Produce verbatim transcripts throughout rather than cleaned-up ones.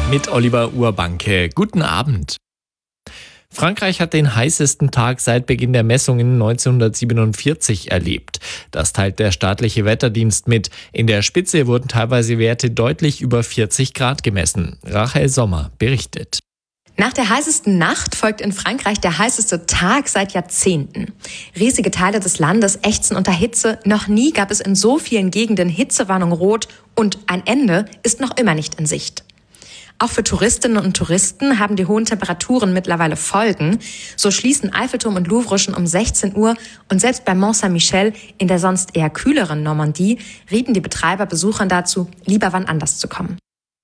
mit Oliver Urbanke. Guten Abend. Frankreich hat den heißesten Tag seit Beginn der Messungen neunzehnhundertsiebenundvierzig erlebt. Das teilt der staatliche Wetterdienst mit. In der Spitze wurden teilweise Werte deutlich über vierzig Grad gemessen. Rachel Sommer berichtet. Nach der heißesten Nacht folgt in Frankreich der heißeste Tag seit Jahrzehnten. Riesige Teile des Landes ächzen unter Hitze. Noch nie gab es in so vielen Gegenden Hitzewarnung rot und ein Ende ist noch immer nicht in Sicht. Auch für Touristinnen und Touristen haben die hohen Temperaturen mittlerweile Folgen. So schließen Eiffelturm und Louvre schon um sechzehn Uhr und selbst bei Mont Saint-Michel in der sonst eher kühleren Normandie rieten die Betreiber Besuchern dazu, lieber wann anders zu kommen.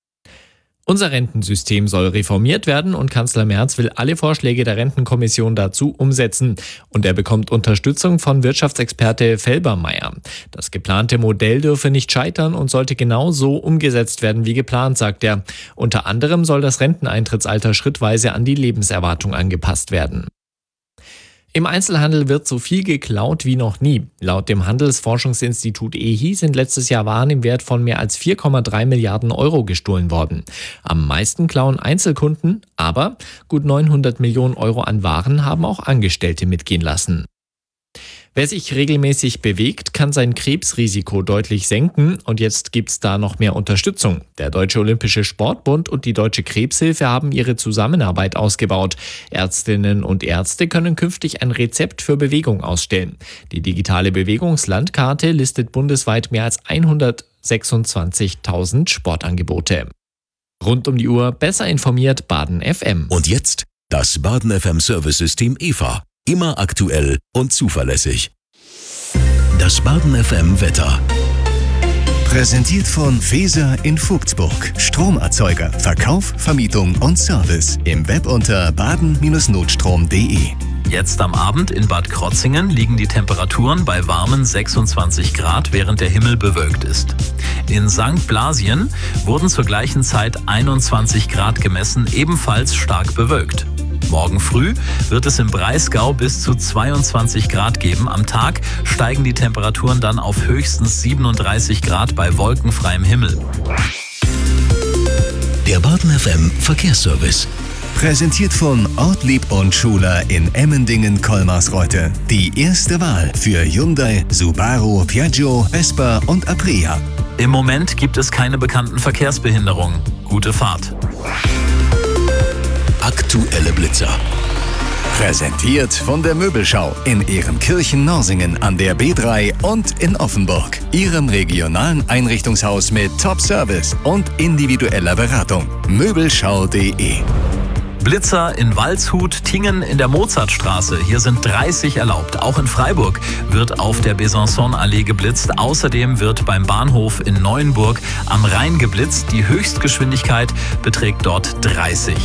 Unser Rentensystem soll reformiert werden und Kanzler Merz will alle Vorschläge der Rentenkommission dazu umsetzen. Und er bekommt Unterstützung von Wirtschaftsexperte Felbermayr. Das geplante Modell dürfe nicht scheitern und sollte genau so umgesetzt werden wie geplant, sagt er. Unter anderem soll das Renteneintrittsalter schrittweise an die Lebenserwartung angepasst werden. Im Einzelhandel wird so viel geklaut wie noch nie. Laut dem Handelsforschungsinstitut E H I sind letztes Jahr Waren im Wert von mehr als vier Komma drei Milliarden Euro gestohlen worden. Am meisten klauen Einzelkunden, aber gut neunhundert Millionen Euro an Waren haben auch Angestellte mitgehen lassen. Wer sich regelmäßig bewegt, kann sein Krebsrisiko deutlich senken und jetzt gibt's da noch mehr Unterstützung. Der Deutsche Olympische Sportbund und die Deutsche Krebshilfe haben ihre Zusammenarbeit ausgebaut. Ärztinnen und Ärzte können künftig ein Rezept für Bewegung ausstellen. Die digitale Bewegungslandkarte listet bundesweit mehr als hundertsechsundzwanzigtausend Sportangebote. Rund um die Uhr besser informiert Baden F M. Und jetzt das Baden F M Service-System E V A. Immer aktuell und zuverlässig. Das Baden F M Wetter. Präsentiert von Feser in Vogtsburg. Stromerzeuger, Verkauf, Vermietung und Service. Im Web unter baden Notstrom punkt de. Jetzt am Abend in Bad Krotzingen liegen die Temperaturen bei warmen sechsundzwanzig Grad, während der Himmel bewölkt ist. In Sankt Blasien wurden zur gleichen Zeit einundzwanzig Grad gemessen, ebenfalls stark bewölkt. Morgen früh wird es im Breisgau bis zu zweiundzwanzig Grad geben. Am Tag steigen die Temperaturen dann auf höchstens siebenunddreißig Grad bei wolkenfreiem Himmel. Der Baden F M Verkehrsservice. Präsentiert von Ortlieb und Schuler in Emmendingen-Kolmarsreuth. Die erste Wahl für Hyundai, Subaru, Piaggio, Vespa und Aprilia. Im Moment gibt es keine bekannten Verkehrsbehinderungen. Gute Fahrt. Aktuelle Blitzer. Präsentiert von der Möbelschau in Ehrenkirchen-Norsingen an der B drei und in Offenburg. Ihrem regionalen Einrichtungshaus mit Top-Service und individueller Beratung. Möbelschau punkt de. Blitzer in Waldshut, Tingen in der Mozartstraße. Hier sind dreißig erlaubt. Auch in Freiburg wird auf der Besançon-Allee geblitzt. Außerdem wird beim Bahnhof in Neuenburg am Rhein geblitzt. Die Höchstgeschwindigkeit beträgt dort dreißig.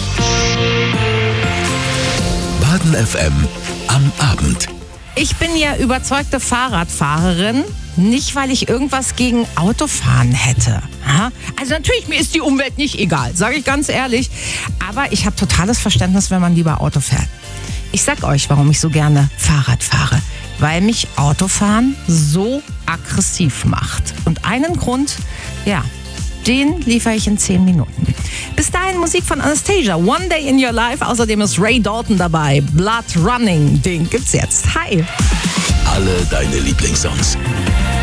Baden F M am Abend. Ich bin ja überzeugte Fahrradfahrerin, nicht weil ich irgendwas gegen Autofahren hätte. Also natürlich, mir ist die Umwelt nicht egal, sage ich ganz ehrlich. Aber ich habe totales Verständnis, wenn man lieber Auto fährt. Ich sag euch, warum ich so gerne Fahrrad fahre. Weil mich Autofahren so aggressiv macht. Und einen Grund, ja, den liefere ich in zehn Minuten. Bis dahin Musik von Anastasia, One Day in Your Life. Außerdem ist Ray Dalton dabei. Blood Running, den gibt's jetzt. Hi. Alle deine Lieblingssongs.